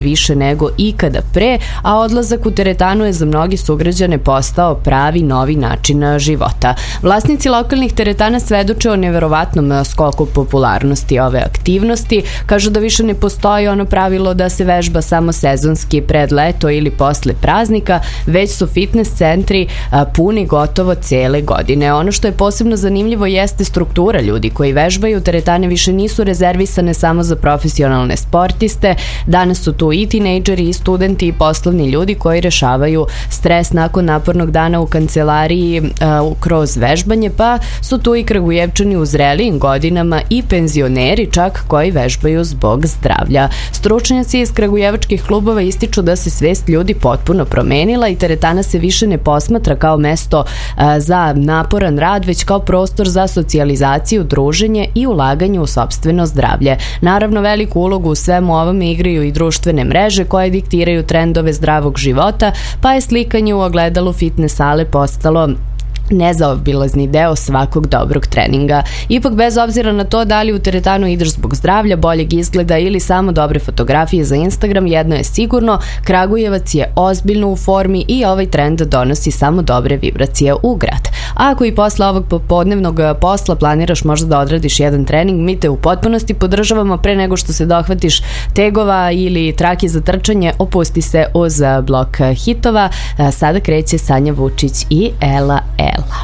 više nego ikada pre, a odlazak u teretanu je za mnogi sugrađane postao pravi novi način života. Vlasnici lokalnih teretana svedoče o neverovatnom skoku popularnosti ove aktivnosti. Kažu da više ne postoji ono pravilo da se vežba samo sezonski pred leto ili posle praznika, već su fitness centri puni gotovo cele godine. Ono što je posebno zanimljivo jeste struktura ljudi koji vežbaju. Teretane više nisu rezervisane samo za profesionalne sportiste. Danas su tu i tinejdžeri, i studenti, i poslovni ljudi koji rešavaju stres nakon napornog dana u kancelariji kroz vežbanje, pa su tu i Kragujevčani u zrelijim godinama i penzioneri čak koji vežbaju zbog zdravlja. Stručnjaci iz kragujevačkih klubova ističu da se svest ljudi potpuno promenila i teretana se više ne posmatra kao mesto za naporan rad, već kao prostor za socijalizaciju, druženje i ulaganje u sopstveno zdravlje. Naravno, veliku ulogu u svemu ovome igraju i društvene mreže koje diktiraju trendove zdravog života, pa je slikanje u ogledalu fitness sale postalo nezaobilazni deo svakog dobrog treninga. Ipak, bez obzira na to da li u teretanu ideš zbog zdravlja, boljeg izgleda ili samo dobre fotografije za Instagram, jedno je sigurno, Kragujevac je ozbiljno u formi i ovaj trend donosi samo dobre vibracije u grad. A ako i posle ovog popodnevnog posla planiraš možda da odradiš jedan trening, mi te u potpunosti podržavamo. Pre nego što se dohvatiš tegova ili trake za trčanje, opusti se uz blok hitova. Sada kreće Sanja Vučić i Ela Ela.